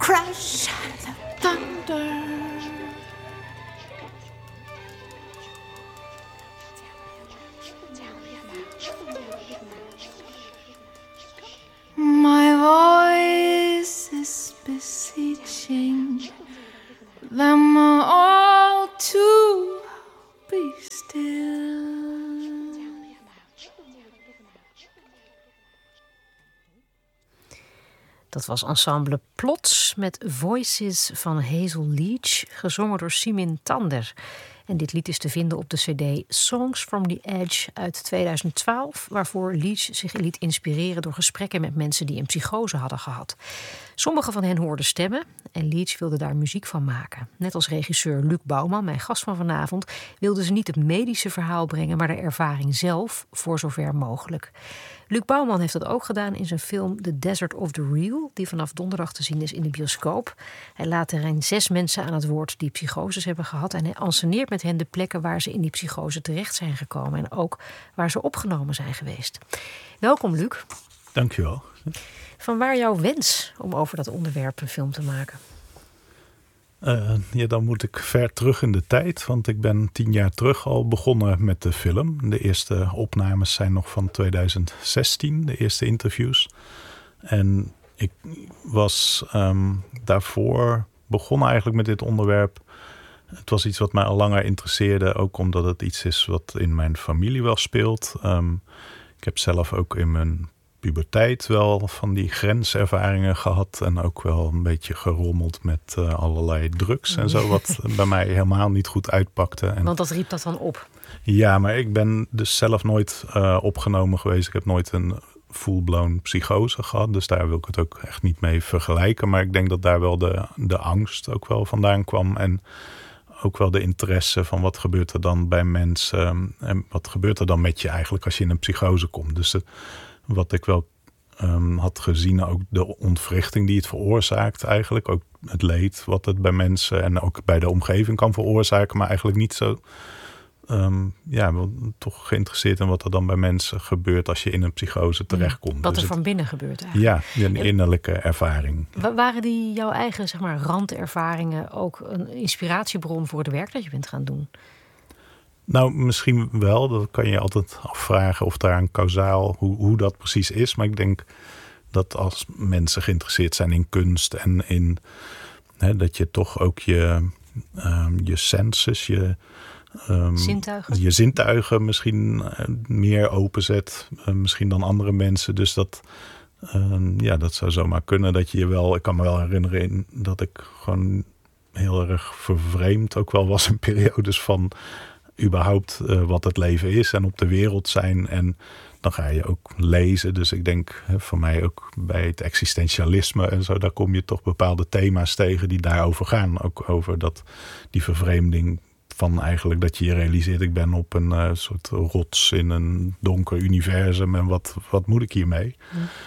crash, the thunder. My voice is beseeching them all to be still. Dat was ensemble Plots met Voices van Hazel Leach, gezongen door Simin Tander. En dit lied is te vinden op de cd Songs from the Edge uit 2012... waarvoor Leach zich liet inspireren door gesprekken met mensen die een psychose hadden gehad. Sommige van hen hoorden stemmen en Leach wilde daar muziek van maken. Net als regisseur Luc Bouwman, mijn gast van vanavond, wilden ze niet het medische verhaal brengen, maar de ervaring zelf, voor zover mogelijk. Luc Bouwman heeft dat ook gedaan in zijn film The Desert of the Real, die vanaf donderdag te zien is in de bioscoop. Hij laat erin 6 mensen aan het woord die psychoses hebben gehad en hij anceneert met hen de plekken waar ze in die psychose terecht zijn gekomen en ook waar ze opgenomen zijn geweest. Welkom, Luc. Dankjewel. Vanwaar jouw wens om over dat onderwerp een film te maken? Dan moet ik ver terug in de tijd, want ik ben 10 jaar terug al begonnen met de film. De eerste opnames zijn nog van 2016, de eerste interviews. En ik was daarvoor begonnen eigenlijk met dit onderwerp. Het was iets wat mij al langer interesseerde, ook omdat het iets is wat in mijn familie wel speelt. Ik heb zelf ook in mijn puberteit wel van die grenservaringen gehad en ook wel een beetje gerommeld met allerlei drugs en zo, wat bij mij helemaal niet goed uitpakte. Want dat riep dat dan op? Ja, maar ik ben dus zelf nooit opgenomen geweest. Ik heb nooit een full-blown psychose gehad, dus daar wil ik het ook echt niet mee vergelijken. Maar ik denk dat daar wel de angst ook wel vandaan kwam en ook wel de interesse van wat gebeurt er dan bij mensen en wat gebeurt er dan met je eigenlijk als je in een psychose komt. Dus wat ik wel had gezien, ook de ontwrichting die het veroorzaakt eigenlijk. Ook het leed wat het bij mensen en ook bij de omgeving kan veroorzaken. Maar eigenlijk niet zo, toch geïnteresseerd in wat er dan bij mensen gebeurt als je in een psychose terechtkomt. Wat er van binnen gebeurt eigenlijk. Ja, een innerlijke ervaring. Waren die jouw eigen, zeg maar, randervaringen ook een inspiratiebron voor het werk dat je bent gaan doen? Nou, misschien wel. Dat kan je altijd afvragen of daar een kausaal, hoe dat precies is. Maar ik denk dat als mensen geïnteresseerd zijn in kunst en in dat je toch ook je senses, je zintuigen misschien meer openzet, misschien dan andere mensen. Dus dat zou zomaar kunnen. Dat je wel, ik kan me wel herinneren dat ik gewoon heel erg vervreemd ook wel was in periodes van überhaupt wat het leven is en op de wereld zijn. En dan ga je ook lezen. Dus ik denk voor mij ook bij het existentialisme en zo, daar kom je toch bepaalde thema's tegen die daarover gaan. Ook over die vervreemding van eigenlijk dat je je realiseert, ik ben op een soort rots in een donker universum en wat moet ik hiermee?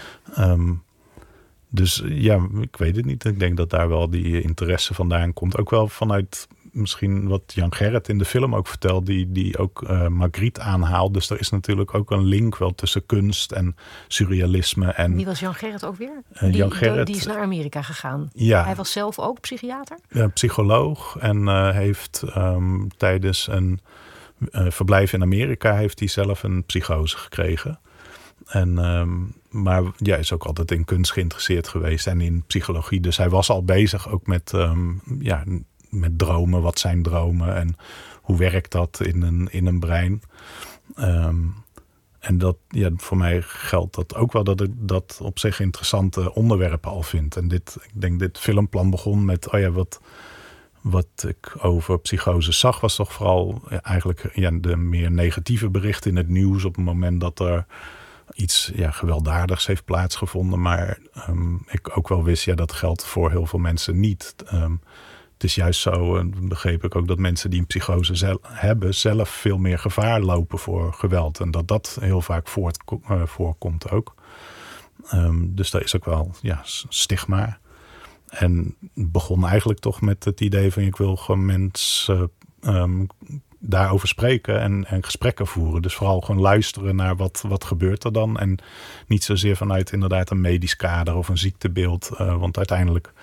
Dus ja, ik weet het niet. Ik denk dat daar wel die interesse vandaan komt. Ook wel vanuit misschien wat Jan Gerrit in de film ook vertelt, die ook Magritte aanhaalt. Dus er is natuurlijk ook een link wel tussen kunst en surrealisme. En wie was Jan Gerrit ook weer? Die is naar Amerika gegaan. Ja. Hij was zelf ook psychiater? Psycholoog en heeft tijdens een verblijf in Amerika heeft hij zelf een psychose gekregen. Maar is ook altijd in kunst geïnteresseerd geweest en in psychologie. Dus hij was al bezig ook met dromen. Wat zijn dromen en hoe werkt dat in een brein? En dat, voor mij geldt dat ook wel dat ik dat op zich interessante onderwerpen al vind. En ik denk dit filmplan begon met, wat ik over psychose zag, was toch vooral eigenlijk de meer negatieve berichten in het nieuws op het moment dat er iets gewelddadigs heeft plaatsgevonden. Maar ik ook wel wist, dat geldt voor heel veel mensen niet. Het is juist zo, begreep ik ook, dat mensen die een psychose hebben zelf veel meer gevaar lopen voor geweld. En dat heel vaak voorkomt ook. Dus daar is ook wel stigma. En het begon eigenlijk toch met het idee van ik wil gewoon mensen daarover spreken en gesprekken voeren. Dus vooral gewoon luisteren naar wat gebeurt er dan. En niet zozeer vanuit inderdaad een medisch kader of een ziektebeeld. Want uiteindelijk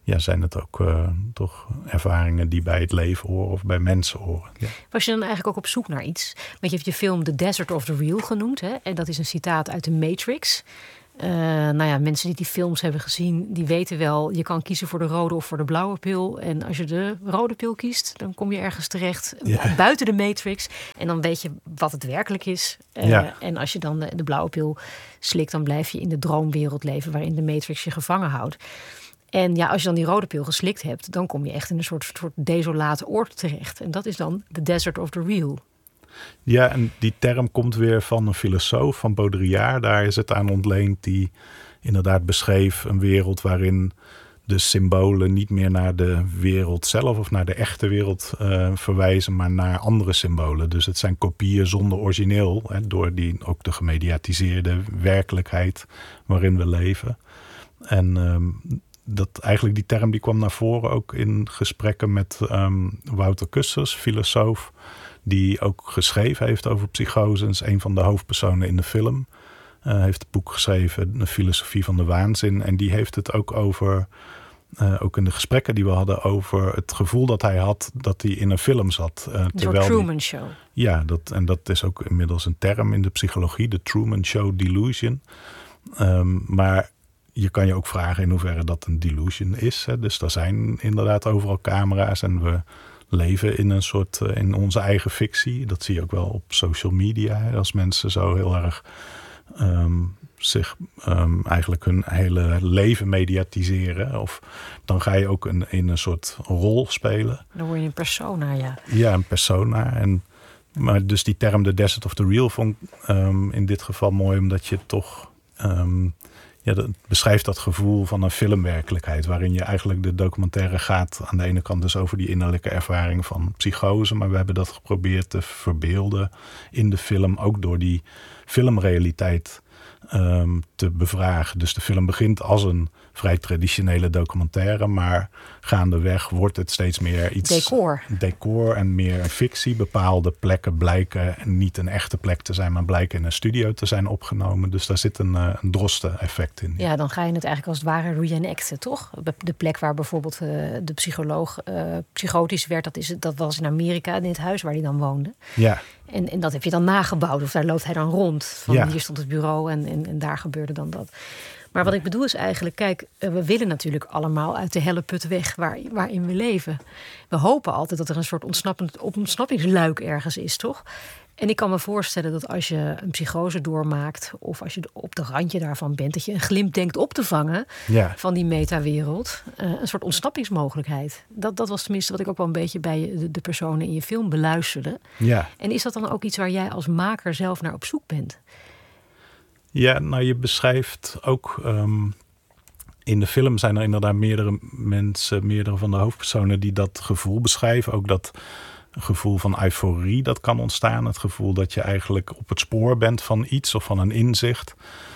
zijn het ook toch ervaringen die bij het leven horen of bij mensen horen. Ja. Was je dan eigenlijk ook op zoek naar iets? Want je hebt je film The Desert of the Real genoemd. Hè? En dat is een citaat uit de Matrix. Mensen die films hebben gezien, die weten wel, je kan kiezen voor de rode of voor de blauwe pil. En als je de rode pil kiest, dan kom je ergens terecht buiten de Matrix. En dan weet je wat het werkelijk is. En als je dan de blauwe pil slikt, dan blijf je in de droomwereld leven waarin de Matrix je gevangen houdt. En als je dan die rode pil geslikt hebt, dan kom je echt in een soort desolate oord terecht. En dat is dan The Desert of the Real. Ja, en die term komt weer van een filosoof, van Baudrillard. Daar is het aan ontleend, die inderdaad beschreef een wereld waarin de symbolen niet meer naar de wereld zelf of naar de echte wereld verwijzen, maar naar andere symbolen. Dus het zijn kopieën zonder origineel, door ook de gemediatiseerde werkelijkheid waarin we leven. En eigenlijk die term die kwam naar voren ook in gesprekken met Wouter Kussers, filosoof, die ook geschreven heeft over psychose. Dat is een van de hoofdpersonen in de film. Heeft het boek geschreven, De Filosofie van de Waanzin. En die heeft het ook over, ook in de gesprekken die we hadden, over het gevoel dat hij had dat hij in een film zat. De Truman Show. Ja, dat is ook inmiddels een term in de psychologie, de Truman Show delusion. Maar je kan je ook vragen in hoeverre dat een delusion is. Hè. Dus er zijn inderdaad overal camera's en we leven in een soort, in onze eigen fictie. Dat zie je ook wel op social media. Hè. Als mensen zo heel erg zich eigenlijk hun hele leven mediatiseren. Of dan ga je ook in een soort rol spelen. Dan word je een persona, ja. Ja, een persona. Maar dus die term The Desert of the Real vond ik in dit geval mooi, omdat je toch dat beschrijft dat gevoel van een filmwerkelijkheid, waarin je eigenlijk de documentaire gaat aan de ene kant dus over die innerlijke ervaring van psychose, maar we hebben dat geprobeerd te verbeelden in de film, ook door die filmrealiteit te bevragen. Dus de film begint als een vrij traditionele documentaire, maar gaandeweg wordt het steeds meer iets decor en meer een fictie. Bepaalde plekken blijken niet een echte plek te zijn, maar blijken in een studio te zijn opgenomen. Dus daar zit een Drosten-effect in. Ja, dan ga je het eigenlijk als het ware reenacten, toch? De plek waar bijvoorbeeld de psycholoog psychotisch werd, dat was in Amerika, in het huis waar hij dan woonde. Ja. En dat heb je dan nagebouwd, of daar loopt hij dan rond. Hier stond het bureau en daar gebeurde dan dat. Maar wat ik bedoel is eigenlijk, kijk, we willen natuurlijk allemaal uit de helle put weg waarin we leven. We hopen altijd dat er een soort ontsnappingsluik ergens is, toch? En ik kan me voorstellen dat als je een psychose doormaakt, of als je op de randje daarvan bent, dat je een glimp denkt op te vangen van die metawereld. Een soort ontsnappingsmogelijkheid. Dat was tenminste wat ik ook wel een beetje bij de personen in je film beluisterde. Ja. En is dat dan ook iets waar jij als maker zelf naar op zoek bent? Ja, nou je beschrijft ook, in de film zijn er inderdaad meerdere van de hoofdpersonen die dat gevoel beschrijven. Ook dat gevoel van euforie dat kan ontstaan. Het gevoel dat je eigenlijk op het spoor bent van iets of van een inzicht.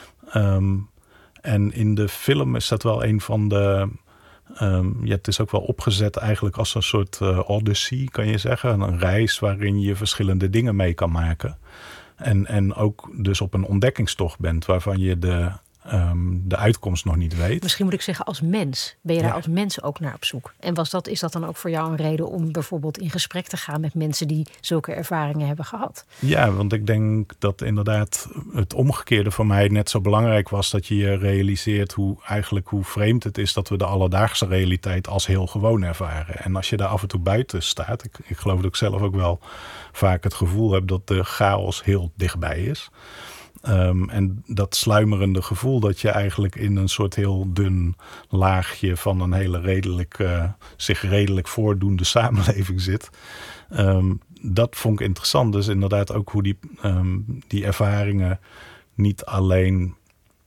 En in de film is dat wel een van de het is ook wel opgezet eigenlijk als een soort odyssey, kan je zeggen. Een reis waarin je verschillende dingen mee kan maken. En ook dus op een ontdekkingstocht bent waarvan je de uitkomst nog niet weet. Misschien moet ik zeggen als mens. Ben je daar als mens ook naar op zoek? En is dat dan ook voor jou een reden om bijvoorbeeld in gesprek te gaan met mensen die zulke ervaringen hebben gehad? Ja, want ik denk dat inderdaad het omgekeerde voor mij net zo belangrijk was. Dat je realiseert hoe vreemd het is dat we de alledaagse realiteit als heel gewoon ervaren. En als je daar af en toe buiten staat, ik geloof dat ik zelf ook wel vaak het gevoel heb dat de chaos heel dichtbij is. En dat sluimerende gevoel dat je eigenlijk in een soort heel dun laagje van een hele zich redelijk voordoende samenleving zit. Dat vond ik interessant. Dus inderdaad ook hoe die ervaringen niet alleen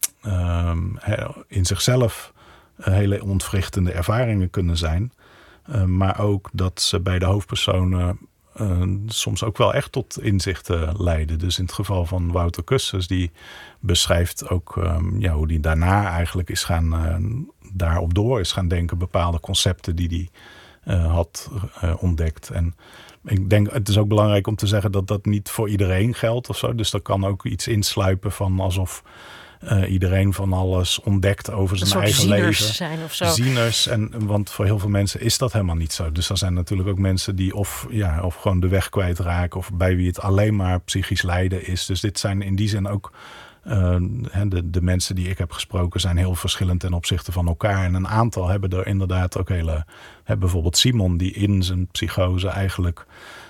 in zichzelf hele ontwrichtende ervaringen kunnen zijn. Maar ook dat ze bij de hoofdpersonen soms ook wel echt tot inzichten leiden. Dus in het geval van Wouter Kussers, die beschrijft ook hoe die daarna eigenlijk daarop door is gaan denken, bepaalde concepten die hij had ontdekt. En ik denk, het is ook belangrijk om te zeggen dat dat niet voor iedereen geldt of zo. Dus er kan ook iets insluipen van alsof iedereen van alles ontdekt over zijn eigen leven. Zijn of zo. Zieners. Want voor heel veel mensen is dat helemaal niet zo. Dus er zijn natuurlijk ook mensen die of gewoon de weg kwijtraken, of bij wie het alleen maar psychisch lijden is. Dus dit zijn in die zin ook de mensen die ik heb gesproken zijn heel verschillend ten opzichte van elkaar. En een aantal hebben er inderdaad ook bijvoorbeeld Simon, die in zijn psychose eigenlijk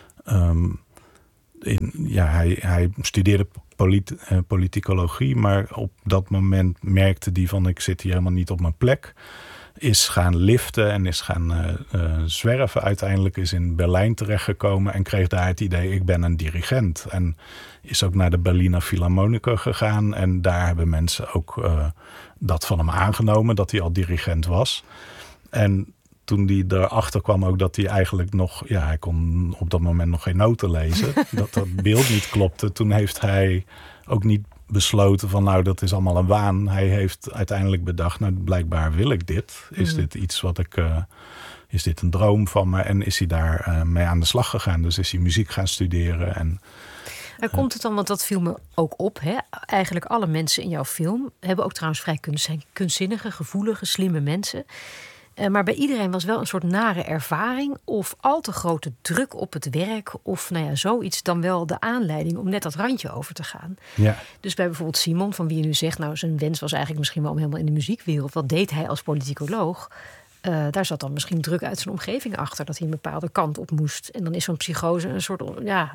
hij studeerde politicologie, maar op dat moment merkte hij van ik zit hier helemaal niet op mijn plek. Is gaan liften en is gaan zwerven. Uiteindelijk is in Berlijn terechtgekomen en kreeg daar het idee, ik ben een dirigent. En is ook naar de Berliner Philharmoniker gegaan. En daar hebben mensen ook dat van hem aangenomen, dat hij al dirigent was. En toen hij erachter kwam ook dat hij eigenlijk nog, hij kon op dat moment nog geen noten lezen. dat beeld niet klopte. Toen heeft hij ook niet besloten van nou, dat is allemaal een waan. Hij heeft uiteindelijk bedacht, nou blijkbaar wil ik dit. Is dit iets wat is dit een droom van me? En is hij daar mee aan de slag gegaan. Dus is hij muziek gaan studeren. En komt het dan, want dat viel me ook op. Hè? Eigenlijk alle mensen in jouw film hebben ook trouwens vrij kunstzinnige, gevoelige, slimme mensen. Maar bij iedereen was wel een soort nare ervaring of al te grote druk op het werk of zoiets dan wel de aanleiding om net dat randje over te gaan. Ja. Dus bij bijvoorbeeld Simon, van wie je nu zegt, nou zijn wens was eigenlijk misschien wel om helemaal in de muziekwereld. Wat deed hij als politicoloog? Daar zat dan misschien druk uit zijn omgeving achter dat hij een bepaalde kant op moest. En dan is zo'n psychose een soort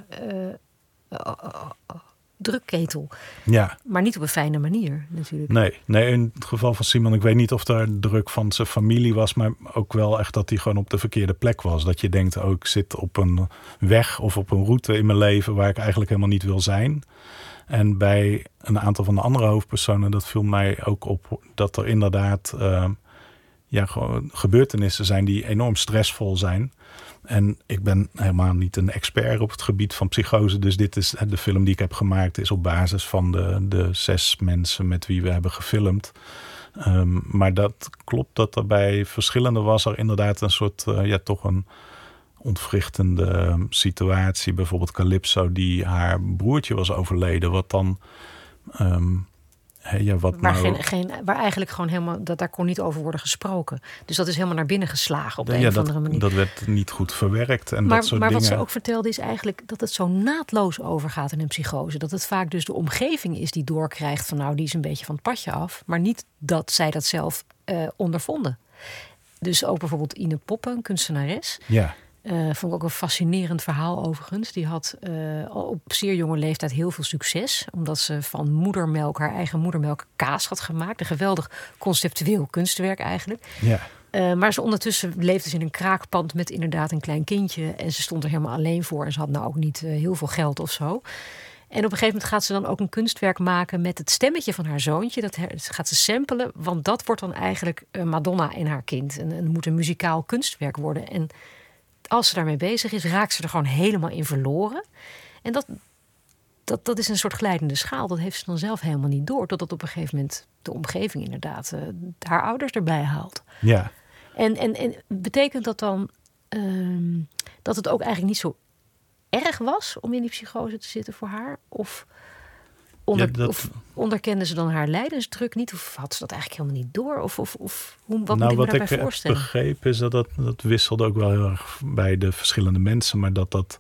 drukketel. Ja. Maar niet op een fijne manier natuurlijk. Nee, in het geval van Simon, ik weet niet of daar druk van zijn familie was, maar ook wel echt dat hij gewoon op de verkeerde plek was. Dat je denkt, ik zit op een weg of op een route in mijn leven waar ik eigenlijk helemaal niet wil zijn. En bij een aantal van de andere hoofdpersonen, dat viel mij ook op dat er inderdaad gewoon gebeurtenissen zijn die enorm stressvol zijn. En ik ben helemaal niet een expert op het gebied van psychose. Dus dit is de film die ik heb gemaakt, is op basis van de 6 mensen met wie we hebben gefilmd. Maar dat klopt dat er bij verschillende was er inderdaad een soort, toch een ontwrichtende situatie. Bijvoorbeeld Calypso, die haar broertje was overleden. Wat dan waar eigenlijk gewoon helemaal, daar kon niet over worden gesproken. Dus dat is helemaal naar binnen geslagen op de een of andere manier. Dat werd niet goed verwerkt. En maar dat soort dingen. Wat ze ook vertelde is eigenlijk dat het zo naadloos overgaat in een psychose. Dat het vaak dus de omgeving is die doorkrijgt van die is een beetje van het padje af. Maar niet dat zij dat zelf ondervonden. Dus ook bijvoorbeeld Ine Poppen, een kunstenares. Ja. Vond ik ook een fascinerend verhaal overigens. Die had al op zeer jonge leeftijd heel veel succes. Omdat ze van moedermelk, haar eigen moedermelk, kaas had gemaakt. Een geweldig conceptueel kunstwerk eigenlijk. Ja. Maar ondertussen leefde ze in een kraakpand met inderdaad een klein kindje. En ze stond er helemaal alleen voor. En ze had nou ook niet heel veel geld of zo. En op een gegeven moment gaat ze dan ook een kunstwerk maken met het stemmetje van haar zoontje. Dat gaat ze samplen, want dat wordt dan eigenlijk Madonna en haar kind. En het moet een muzikaal kunstwerk worden. En als ze daarmee bezig is, raakt ze er gewoon helemaal in verloren. En dat is een soort glijdende schaal. Dat heeft ze dan zelf helemaal niet door. Totdat op een gegeven moment de omgeving inderdaad haar ouders erbij haalt. Ja. En betekent dat dan dat het ook eigenlijk niet zo erg was om in die psychose te zitten voor haar? Of onderkende ze dan haar lijdensdruk niet? Of had ze dat eigenlijk helemaal niet door? Wat moet ik me daarbij voorstellen? Wat ik begreep is dat wisselde ook wel heel erg bij de verschillende mensen. Maar dat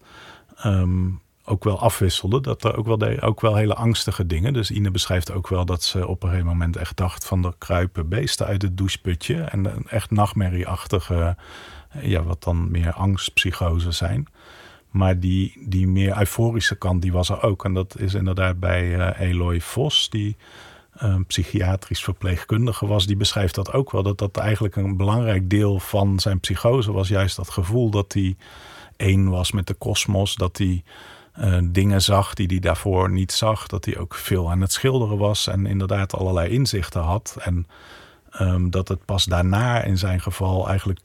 ook wel afwisselde. Dat er ook wel hele angstige dingen. Dus Ine beschrijft ook wel dat ze op een gegeven moment echt dacht van er kruipen beesten uit het doucheputje. En echt nachtmerrieachtige, wat dan meer angstpsychose zijn. Maar die meer euforische kant, die was er ook. En dat is inderdaad bij Eloy Vos, die psychiatrisch verpleegkundige was. Die beschrijft dat ook wel. Dat eigenlijk een belangrijk deel van zijn psychose was juist dat gevoel dat hij één was met de kosmos. Dat hij dingen zag die hij daarvoor niet zag. Dat hij ook veel aan het schilderen was en inderdaad allerlei inzichten had. En dat het pas daarna in zijn geval eigenlijk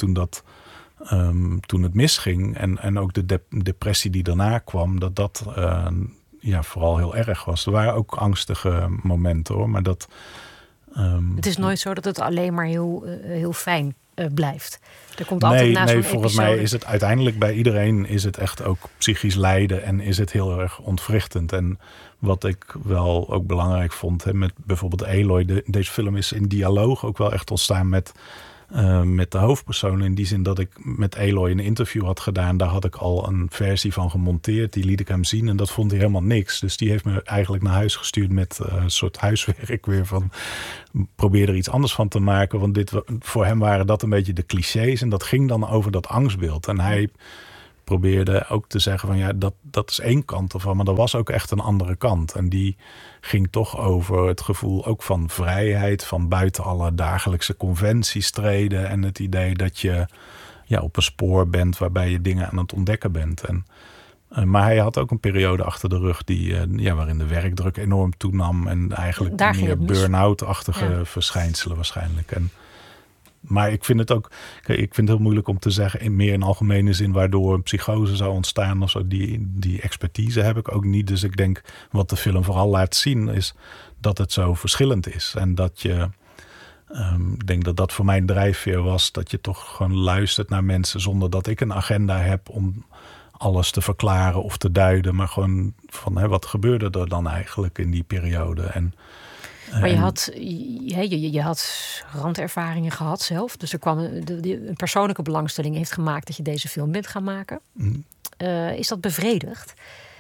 toen het misging en ook de depressie die daarna kwam, dat vooral heel erg was. Er waren ook angstige momenten hoor, maar Het is nooit zo dat het alleen maar heel fijn blijft. Er komt altijd na zo'n episode... volgens mij is het uiteindelijk bij iedereen is het echt ook psychisch lijden en is het heel erg ontwrichtend. En wat ik wel ook belangrijk vond, met bijvoorbeeld Aloy, deze film is in dialoog ook wel echt ontstaan met de hoofdpersoon. In die zin dat ik met Aloy een interview had gedaan. Daar had ik al een versie van gemonteerd. Die liet ik hem zien en dat vond hij helemaal niks. Dus die heeft me eigenlijk naar huis gestuurd met een soort huiswerk weer van... probeer er iets anders van te maken. Want voor hem waren dat een beetje de clichés. En dat ging dan over dat angstbeeld. En hij probeerde ook te zeggen van dat is één kant ervan. Maar er was ook echt een andere kant. En die ging toch over het gevoel ook van vrijheid. Van buiten alle dagelijkse conventies treden. En het idee dat je op een spoor bent waarbij je dingen aan het ontdekken bent. Maar hij had ook een periode achter de rug waarin de werkdruk enorm toenam. En eigenlijk meer burn-out-achtige verschijnselen waarschijnlijk. Maar ik vind het ook, ik vind het heel moeilijk om te zeggen, meer in algemene zin, waardoor een psychose zou ontstaan of zo. Die expertise heb ik ook niet. Dus ik denk, wat de film vooral laat zien, is dat het zo verschillend is. En dat je, ik denk dat voor mijn drijfveer was, dat je toch gewoon luistert naar mensen zonder dat ik een agenda heb om alles te verklaren of te duiden. Maar gewoon van, wat gebeurde er dan eigenlijk in die periode? Maar je had randervaringen gehad zelf. Dus er kwam een persoonlijke belangstelling heeft gemaakt dat je deze film bent gaan maken. Is dat bevredigd?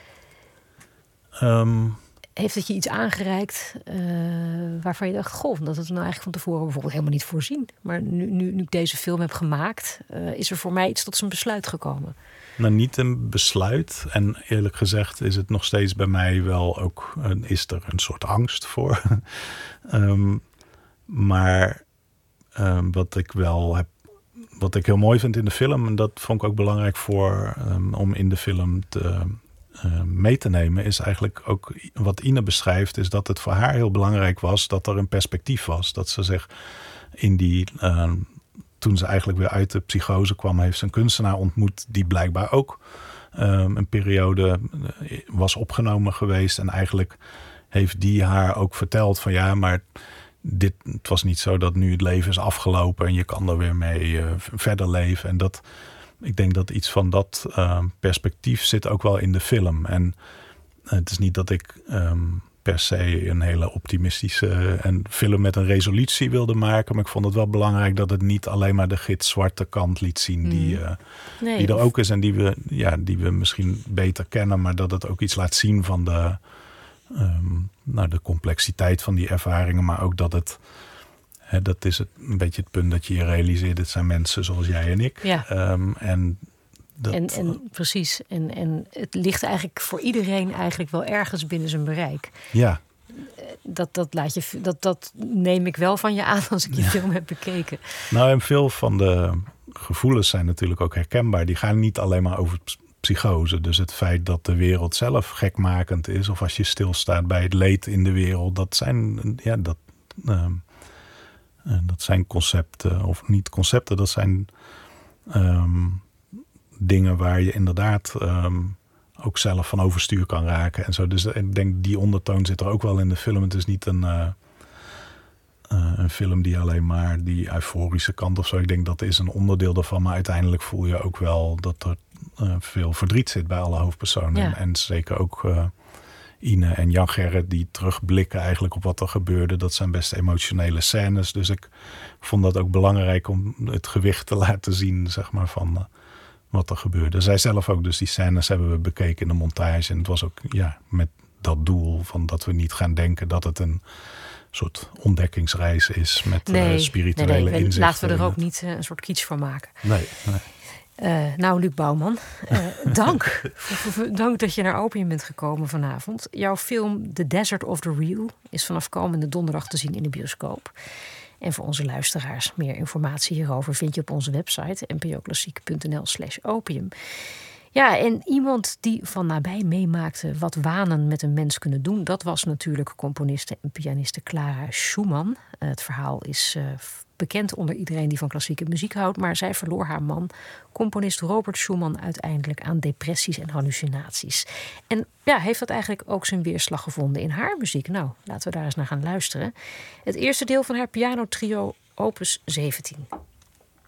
Heeft het je iets aangereikt waarvan je dacht, goh, dat het nou eigenlijk van tevoren bijvoorbeeld helemaal niet voorzien. Maar nu ik deze film heb gemaakt, is er voor mij iets tot zijn besluit gekomen. Nou, niet een besluit. En eerlijk gezegd is het nog steeds bij mij wel ook, is er een soort angst voor. Maar wat ik wel heb, wat ik heel mooi vind in de film, en dat vond ik ook belangrijk om in de film mee te nemen, is eigenlijk ook wat Ine beschrijft, is dat het voor haar heel belangrijk was dat er een perspectief was. Dat ze zich in die... toen ze eigenlijk weer uit de psychose kwam, heeft ze een kunstenaar ontmoet die blijkbaar ook een periode was opgenomen geweest. En eigenlijk heeft die haar ook verteld van maar het was niet zo dat nu het leven is afgelopen en je kan er weer mee verder leven. En ik denk dat iets van dat perspectief zit ook wel in de film. En het is niet dat ik per se een hele optimistische film met een resolutie wilde maken. Maar ik vond het wel belangrijk dat het niet alleen maar de gitzwarte kant liet zien die er ook is en die we misschien beter kennen. Maar dat het ook iets laat zien van de complexiteit van die ervaringen. Maar ook dat dat is een beetje het punt dat je realiseert, het zijn mensen zoals jij en ik. Ja. En precies. En het ligt eigenlijk voor iedereen eigenlijk wel ergens binnen zijn bereik. Ja. Dat neem ik wel van je aan als ik je film heb bekeken. Nou, en veel van de gevoelens zijn natuurlijk ook herkenbaar. Die gaan niet alleen maar over psychose. Dus het feit dat de wereld zelf gekmakend is, of als je stilstaat bij het leed in de wereld, dat zijn concepten, of niet concepten, dat zijn dingen waar je inderdaad ook zelf van overstuur kan raken en zo. Dus ik denk die ondertoon zit er ook wel in de film. Het is niet een film die alleen maar die euforische kant of zo. Ik denk dat is een onderdeel daarvan, maar uiteindelijk voel je ook wel dat er veel verdriet zit bij alle hoofdpersonen. Ja. En zeker ook Ine en Jan Gerrit die terugblikken eigenlijk op wat er gebeurde. Dat zijn best emotionele scènes. Dus ik vond dat ook belangrijk om het gewicht te laten zien, zeg maar, van wat er gebeurde. Zij zelf ook, dus die scènes hebben we bekeken in de montage. En het was ook met dat doel van dat we niet gaan denken dat het een soort ontdekkingsreis is met spirituele inzichten. Laten we er ook niet een soort kitsch van maken. Nee. Nou, Luc Bouwman, dank. Dank dat je naar Opium bent gekomen vanavond. Jouw film The Desert of the Real is vanaf komende donderdag te zien in de bioscoop. En voor onze luisteraars, meer informatie hierover vind je op onze website npoklassiek.nl/opium. Ja, en iemand die van nabij meemaakte wat wanen met een mens kunnen doen, dat was natuurlijk componiste en pianiste Clara Schumann. Het verhaal is bekend onder iedereen die van klassieke muziek houdt. Maar zij verloor haar man, componist Robert Schumann, uiteindelijk aan depressies en hallucinaties. En ja, heeft dat eigenlijk ook zijn weerslag gevonden in haar muziek? Nou, laten we daar eens naar gaan luisteren. Het eerste deel van haar pianotrio, opus 17.